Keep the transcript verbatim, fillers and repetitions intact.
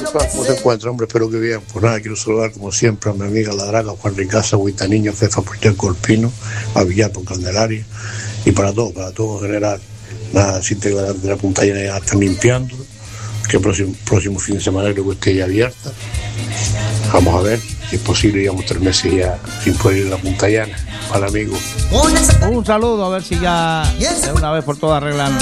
¿Cómo se encuentra, hombre? Espero que bien. Pues nada, quiero saludar como siempre a mi amiga La Draga, Juan Ricasa, Huita Niño, Fefa Porteco, El Pino, a Villar por Candelaria y para todo, para todo en general. Nada, si te de la Punta Llana ya están limpiando, que el próximo, próximo fin de semana creo que esté ya abierta. Vamos a ver, si es posible, llevamos tres meses ya sin poder ir a la Punta Llana. Para amigo. Un saludo, a ver si ya de una vez por todas arreglan